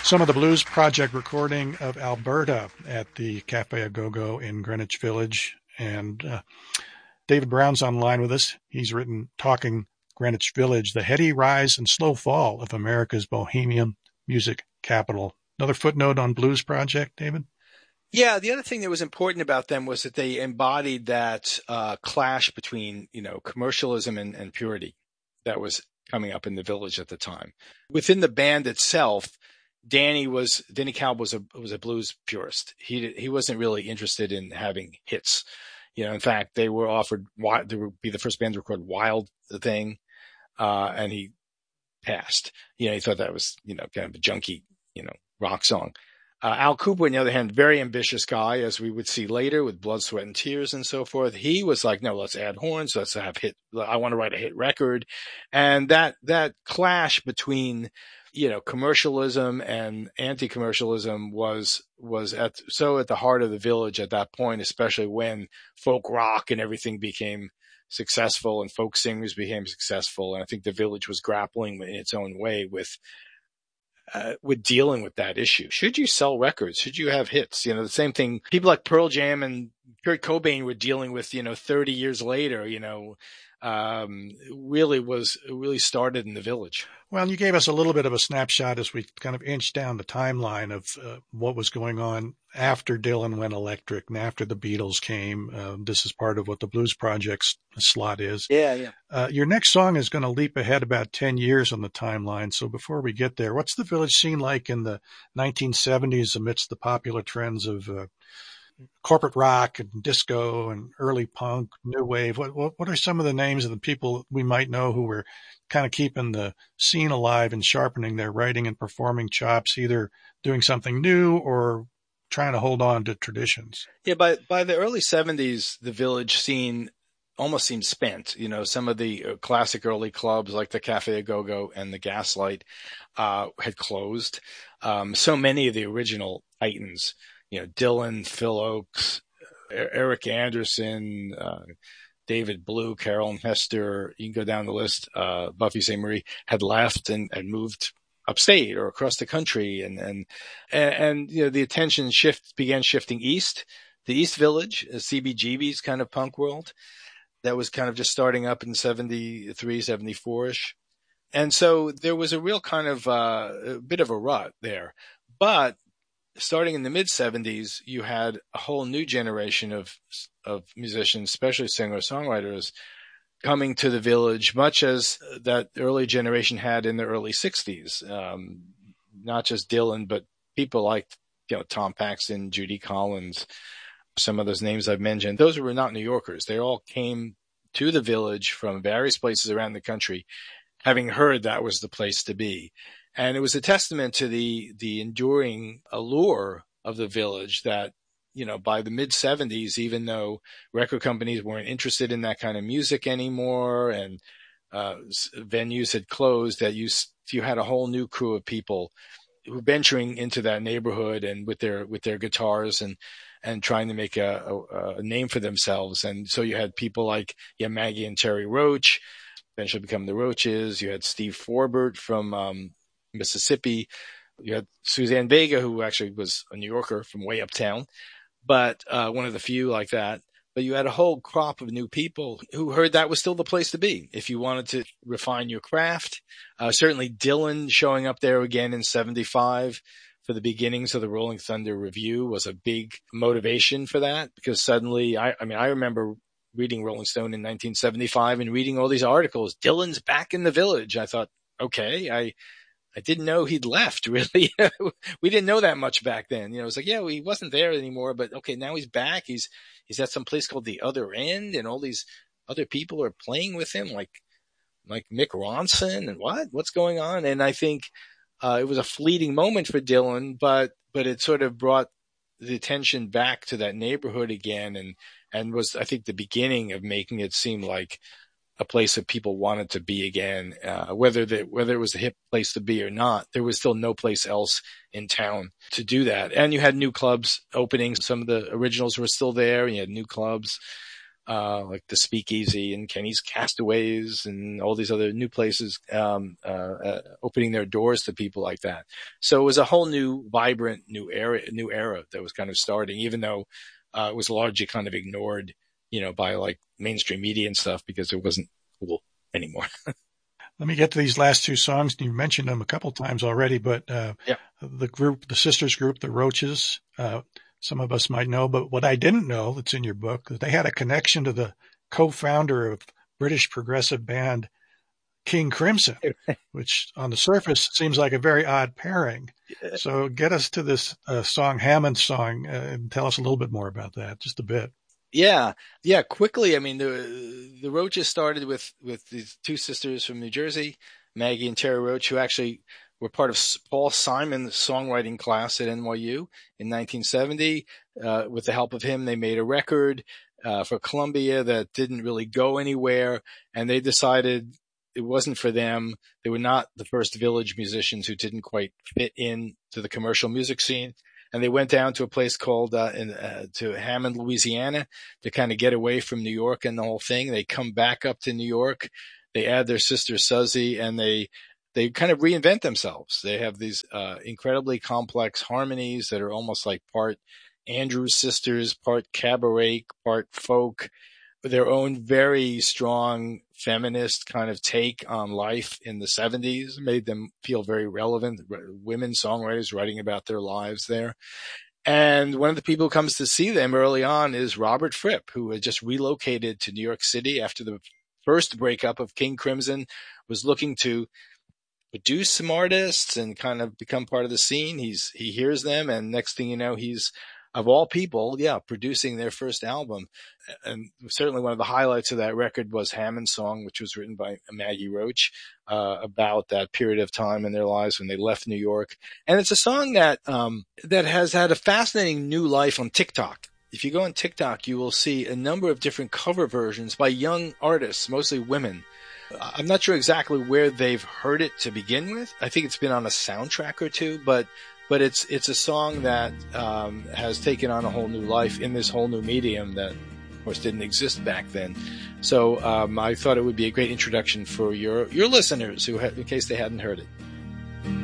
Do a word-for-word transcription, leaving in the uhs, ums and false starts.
some of the Blues Project recording of Alberta at the Cafe A Go-Go in Greenwich Village. And uh, David Brown's online with us. He's written Talking Greenwich Village, the heady rise and slow fall of America's bohemian music capital. Another footnote on Blues Project, David? Yeah, the other thing that was important about them was that they embodied that uh, clash between, you know, commercialism and, and purity that was coming up in the Village at the time. Within the band itself, Danny was Danny Kalb was a was a blues purist. He he wasn't really interested in having hits. You know, in fact, they were offered they would be the first band to record Wild Thing, uh, and he passed. You know, he thought that was, you know, kind of a junky, you know, rock song. Uh, Al Kooper, on the other hand, very ambitious guy, as we would see later with Blood, Sweat, and Tears and so forth. He was like, no, let's add horns. Let's have hit. I want to write a hit record. And that, that clash between, you know, commercialism and anti-commercialism was, was at, so at the heart of the Village at that point, especially when folk rock and everything became successful and folk singers became successful. And I think the Village was grappling in its own way with, Uh, with dealing with that issue. Should you sell records? Should you have hits? You know, the same thing people like Pearl Jam and Kurt Cobain were dealing with, you know, thirty years later, you know, um, really was, really started in the Village. Well, you gave us a little bit of a snapshot as we kind of inched down the timeline of uh, what was going on after Dylan went electric and after the Beatles came. Uh, this is part of what the Blues Project's slot is. Yeah, yeah. Uh, your next song is going to leap ahead about ten years on the timeline. So before we get there, what's the Village scene like in the nineteen seventies amidst the popular trends of uh, corporate rock and disco and early punk, new wave? What, what what are some of the names of the people we might know who were kind of keeping the scene alive and sharpening their writing and performing chops, either doing something new or trying to hold on to traditions? Yeah, by by the early seventies, the Village scene almost seemed spent. You know, some of the classic early clubs like the Cafe A Go-Go and the Gaslight uh, had closed. Um, so many of the original titans, you know, Dylan, Phil Ochs, Eric Anderson, uh, David Blue, Carolyn Hester, you can go down the list, uh, Buffy Sainte Marie, had left and, and moved upstate or across the country. And, and, and, and, you know, the attention shift began shifting east, the East Village, C B G B's kind of punk world that was kind of just starting up in seventy-three, seventy-four-ish. And so there was a real kind of, uh, a bit of a rut there. But starting in the mid seventies, you had a whole new generation of of musicians, especially singer-songwriters, coming to the Village, much as that early generation had in the early sixties. Um, not just Dylan, but people like, you know, Tom Paxton, Judy Collins, some of those names I've mentioned. Those were not New Yorkers. They all came to the Village from various places around the country, having heard that was the place to be. And it was a testament to the, the enduring allure of the Village that, you know, by the mid seventies, even though record companies weren't interested in that kind of music anymore and, uh, venues had closed, that you, you had a whole new crew of people who were venturing into that neighborhood and with their, with their guitars and, and trying to make a, a, a name for themselves. And so you had people like, yeah, Maggie and Terry Roach, eventually become the Roaches. You had Steve Forbert from, um, Mississippi. You had Suzanne Vega, who actually was a New Yorker from way uptown, but uh, one of the few like that. But you had a whole crop of new people who heard that was still the place to be if you wanted to refine your craft. Uh, certainly Dylan showing up there again in seventy-five for the beginnings of the Rolling Thunder Review was a big motivation for that, because suddenly, I, I mean, I remember reading Rolling Stone in nineteen seventy-five and reading all these articles. Dylan's back in the Village. I thought, okay, I I didn't know he'd left, really. We didn't know that much back then. You know, it was like, yeah, well, he wasn't there anymore, but okay, now he's back. He's, he's at some place called The Other End, and all these other people are playing with him, like, like Mick Ronson, and what, what's going on? And I think, uh, it was a fleeting moment for Dylan, but, but it sort of brought the attention back to that neighborhood again, and, and was, I think, the beginning of making it seem like a place that people wanted to be again, uh, whether the, whether it was a hip place to be or not. There was still no place else in town to do that. And you had new clubs opening. Some of the originals were still there, and you had new clubs. uh, like the Speakeasy and Kenny's Castaways and all these other new places, um, uh, uh, opening their doors to people like that. So it was a whole new, vibrant, new era, new era that was kind of starting, even though, uh, it was largely kind of ignored, you know, by like mainstream media and stuff because it wasn't cool anymore. Let me get to these last two songs. You mentioned them a couple times already, but uh, yeah. the group, the sisters group, the Roaches, uh, some of us might know, but what I didn't know that's in your book, that they had a connection to the co-founder of British progressive band King Crimson, which on the surface seems like a very odd pairing. So get us to this uh, song, Hammond's song, uh, and tell us a little bit more about that, just a bit. Yeah, yeah. Quickly, I mean, the the Roaches started with with these two sisters from New Jersey, Maggie and Terry Roach, who actually were part of Paul Simon's songwriting class at N Y U in nineteen seventy. Uh, with the help of him, they made a record uh, for Columbia that didn't really go anywhere, and they decided it wasn't for them. They were not the first Village musicians who didn't quite fit in to the commercial music scene. And they went down to a place called uh, in, uh, to Hammond, Louisiana, to kind of get away from New York and the whole thing. They come back up to New York. They add their sister Suzy, and they they kind of reinvent themselves. They have these uh, incredibly complex harmonies that are almost like part Andrews Sisters, part cabaret, part folk. Their own very strong feminist kind of take on life in the seventies made them feel very relevant. Women songwriters writing about their lives there. And one of the people who comes to see them early on is Robert Fripp, who had just relocated to New York City after the first breakup of King Crimson, was looking to produce some artists and kind of become part of the scene. He's, he hears them, and next thing you know, he's, of all people, yeah, producing their first album. And certainly one of the highlights of that record was Hammond's Song, which was written by Maggie Roach, uh, about that period of time in their lives when they left New York. And it's a song that, um, that has had a fascinating new life on TikTok. If you go on TikTok, you will see a number of different cover versions by young artists, mostly women. I'm not sure exactly where they've heard it to begin with. I think it's been on a soundtrack or two, but But it's it's a song that um, has taken on a whole new life in this whole new medium that, of course, didn't exist back then. So um, I thought it would be a great introduction for your your listeners, who ha- in case they hadn't heard it.